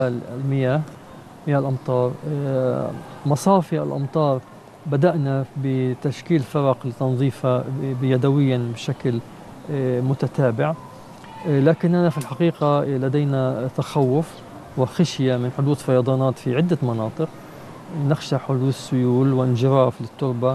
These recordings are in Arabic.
المياه، مياه الأمطار، مصافي الأمطار بدأنا بتشكيل فرق لتنظيفها بيدويا بشكل متتابع. لكننا في الحقيقة لدينا تخوف وخشية من حدوث فيضانات في عدة مناطق. نخشى حدوث سيول وانجراف للتربة.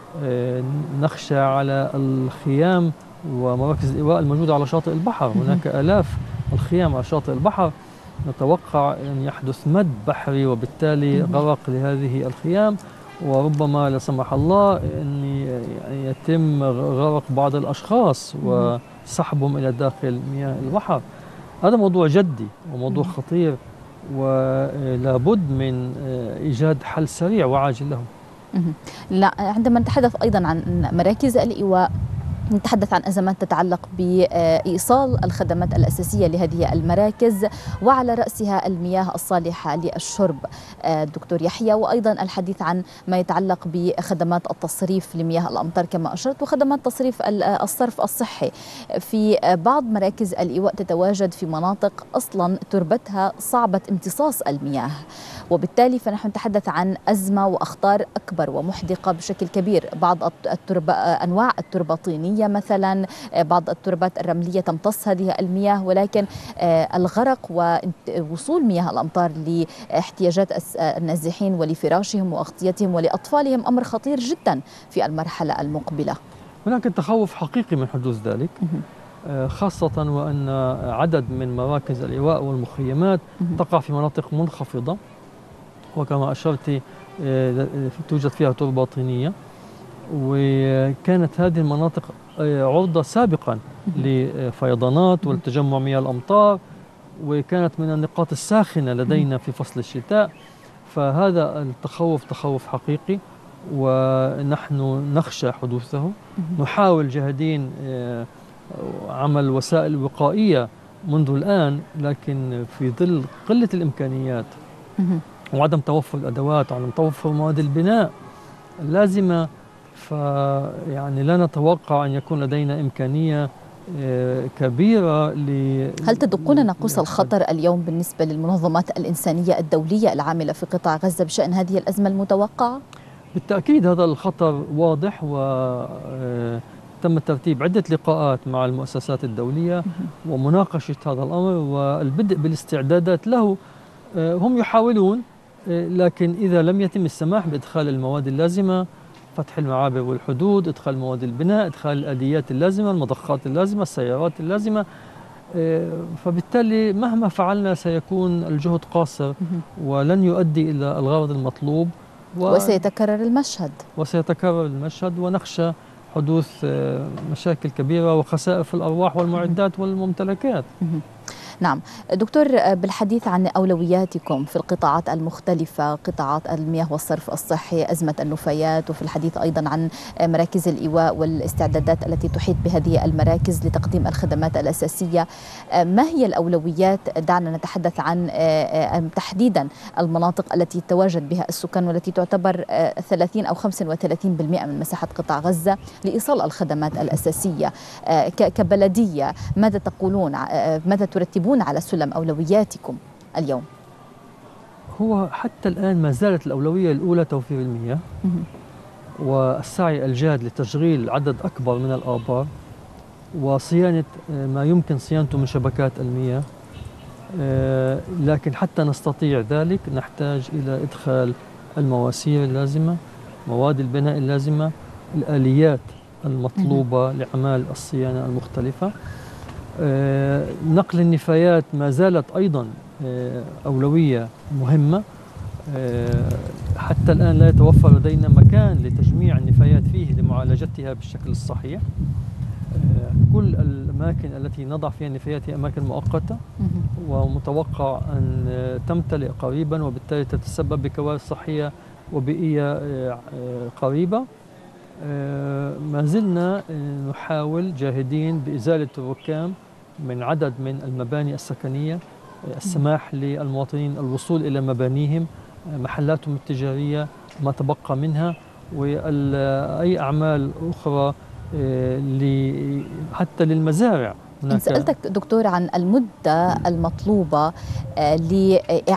نخشى على الخيام ومراكز الإيواء الموجودة على شاطئ البحر. هناك آلاف الخيام على شاطئ البحر. نتوقع أن يحدث مد بحري وبالتالي غرق لهذه الخيام، وربما لا سمح الله أن يتم غرق بعض الأشخاص وسحبهم إلى داخل مياه البحر. هذا موضوع جدي وموضوع خطير، ولابد من إيجاد حل سريع وعاجل له. لا، عندما نتحدث أيضا عن مراكز الإيواء نتحدث عن أزمات تتعلق بإيصال الخدمات الأساسية لهذه المراكز، وعلى رأسها المياه الصالحة للشرب دكتور يحيى، وأيضا الحديث عن ما يتعلق بخدمات التصريف لمياه الأمطار كما أشرت، وخدمات تصريف الصرف الصحي. في بعض مراكز الإيواء تتواجد في مناطق أصلا تربتها صعبة امتصاص المياه، وبالتالي فنحن نتحدث عن أزمة وأخطار أكبر ومحدقة بشكل كبير. بعض أنواع التربة طينية مثلا، بعض التربات الرملية تمتص هذه المياه، ولكن الغرق ووصول مياه الأمطار لاحتياجات النازحين ولفراشهم وأغطيتهم ولأطفالهم أمر خطير جدا في المرحلة المقبلة. هناك تخوف حقيقي من حدوث ذلك، خاصة وأن عدد من مراكز الإيواء والمخيمات تقع في مناطق منخفضة، وكما أشرت توجد فيها تربة طينية، وكانت هذه المناطق عرضة سابقا لفيضانات ولتجمع مياه الأمطار، وكانت من النقاط الساخنة لدينا في فصل الشتاء. فهذا التخوف تخوف حقيقي ونحن نخشى حدوثه. نحاول جاهدين عمل وسائل وقائية منذ الآن، لكن في ظل قلة الإمكانيات وعدم توفر الأدوات وعدم توفر مواد البناء اللازمة، فيعني لا نتوقع أن يكون لدينا إمكانية كبيرة هل تدقون ناقوس الخطر اليوم بالنسبة للمنظمات الإنسانية الدولية العاملة في قطاع غزة بشأن هذه الأزمة المتوقعة؟ بالتأكيد هذا الخطر واضح، وتم ترتيب عدة لقاءات مع المؤسسات الدولية ومناقشة هذا الأمر والبدء بالاستعدادات له. هم يحاولون، لكن إذا لم يتم السماح بإدخال المواد اللازمة، فتح المعابر والحدود، إدخال مواد البناء، إدخال الآليات اللازمة، المضخات اللازمة، السيارات اللازمة، فبالتالي مهما فعلنا سيكون الجهد قاصر ولن يؤدي إلى الغرض المطلوب، وسيتكرر المشهد ونخشى حدوث مشاكل كبيرة وخسائر في الأرواح والمعدات والممتلكات. نعم دكتور، بالحديث عن أولوياتكم في القطاعات المختلفة، قطاعات المياه والصرف الصحي، أزمة النفايات، وفي الحديث أيضا عن مراكز الإيواء والاستعدادات التي تحيط بهذه المراكز لتقديم الخدمات الأساسية، ما هي الأولويات؟ دعنا نتحدث عن تحديدا المناطق التي يتواجد بها السكان والتي تعتبر 30 أو 35% من مساحة قطاع غزة لإيصال الخدمات الأساسية. كبلدية ماذا تقولون، ماذا ترتبون على سلم أولوياتكم اليوم؟ هو حتى الآن ما زالت الأولوية الأولى توفير المياه والسعي الجاد لتشغيل عدد أكبر من الآبار وصيانة ما يمكن صيانته من شبكات المياه. لكن حتى نستطيع ذلك نحتاج إلى إدخال المواسير اللازمة، مواد البناء اللازمة، الآليات المطلوبة لأعمال الصيانة المختلفة. نقل النفايات ما زالت أيضا أولوية مهمة. حتى الآن لا يتوفر لدينا مكان لتجميع النفايات فيه لمعالجتها بالشكل الصحيح. كل الأماكن التي نضع فيها النفايات هي أماكن مؤقتة ومتوقع أن تمتلئ قريبا، وبالتالي تتسبب بكوارث صحية وبيئية قريبة. ما زلنا نحاول جاهدين بإزالة الركام من عدد من المباني السكنية، السماح للمواطنين الوصول إلى مبانيهم، محلاتهم التجارية ما تبقى منها، وأي أعمال أخرى حتى للمزارع إن سألتك دكتور عن المدة المطلوبة لإعادة